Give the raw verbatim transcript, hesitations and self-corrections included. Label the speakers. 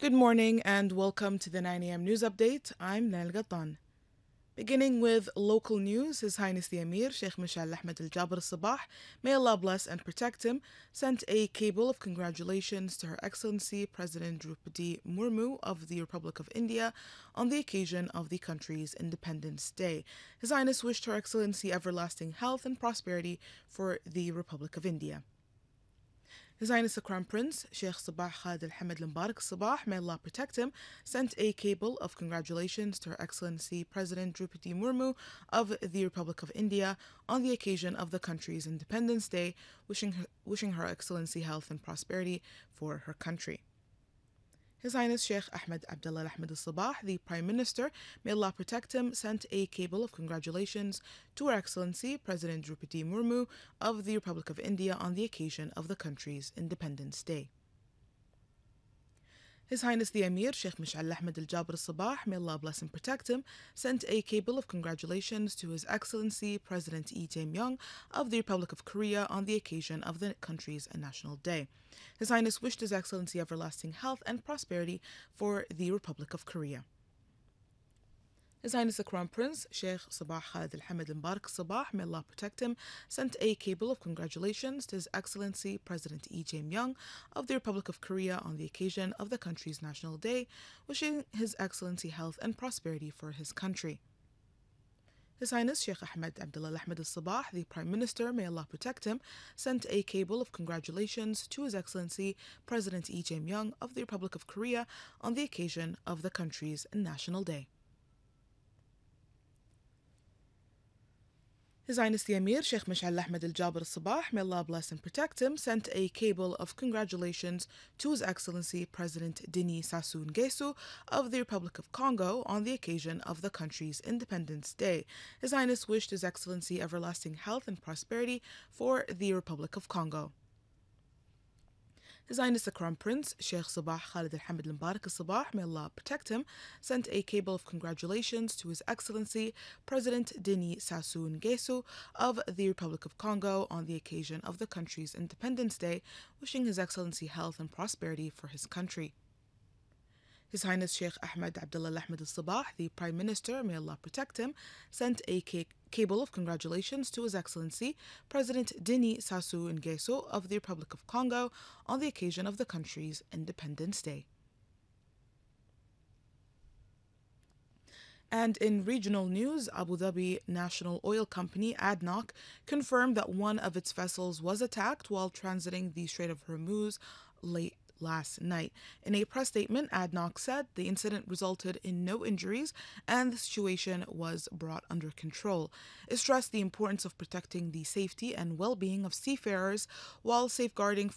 Speaker 1: Good morning and welcome to the nine a m news update. I'm Nail Gattan. Beginning with local news, His Highness the Emir, Sheikh Mishal Ahmed Al Jaber Al Sabah, may Allah bless and protect him, sent a cable of congratulations to Her Excellency President Draupadi Murmu of the Republic of India on the occasion of the country's Independence Day. His Highness wished Her Excellency everlasting health and prosperity for the Republic of India. His Highness the Crown Prince, Sheikh Sabah Khalid Al Hamad Al Mubarak Sabah, may Allah protect him, sent a cable of congratulations to Her Excellency President Draupadi Murmu of the Republic of India on the occasion of the country's Independence Day, wishing her, wishing Her Excellency health and prosperity for her country. His Highness Sheikh Ahmed Abdullah Ahmed Al Sabah, the Prime Minister, may Allah protect him, sent a cable of congratulations to Her Excellency President Draupadi Murmu of the Republic of India on the occasion of the country's Independence Day. His Highness the Emir, Sheikh Mishal Ahmed Al Jaber Al Sabah, may Allah bless and protect him, sent a cable of congratulations to His Excellency President Lee Jae-myung of the Republic of Korea on the occasion of the country's National Day. His Highness wished His Excellency everlasting health and prosperity for the Republic of Korea. His Highness the Crown Prince, Sheikh Sabah Khalid Al Hamad Al Mubarak Sabah, may Allah protect him, sent a cable of congratulations to His Excellency President Lee Jae-myung of the Republic of Korea on the occasion of the country's National Day, wishing His Excellency health and prosperity for his country. His Highness Sheikh Ahmed Abdullah Ahmed Al Sabah, the Prime Minister, may Allah protect him, sent a cable of congratulations to His Excellency President Lee Jae-myung of the Republic of Korea on the occasion of the country's National Day. His Highness the Emir, Sheikh Mishal Ahmed Al Jaber Al Sabah, may Allah bless and protect him, sent a cable of congratulations to His Excellency President Denis Sassou Nguesso of the Republic of Congo on the occasion of the country's Independence Day. His Highness wished His Excellency everlasting health and prosperity for the Republic of Congo. His Highness the Crown Prince, Sheikh Sabah Khalid Al Hamad Al Mubarak Sabah, may Allah protect him, sent a cable of congratulations to His Excellency President Denis Sassou Nguesso of the Republic of Congo on the occasion of the country's Independence Day, wishing His Excellency health and prosperity for his country. His Highness Sheikh Ahmed Abdullah Ahmed Al Sabah, the Prime Minister, may Allah protect him, sent a ca- cable of congratulations to His Excellency President Denis Sassou Nguesso of the Republic of Congo on the occasion of the country's Independence Day. And in regional news, Abu Dhabi National Oil Company, A D N O C, confirmed that one of its vessels was attacked while transiting the Strait of Hormuz late last night. In a press statement, A D N O C said the incident resulted in no injuries and the situation was brought under control. It stressed the importance of protecting the safety and well-being of seafarers while safeguarding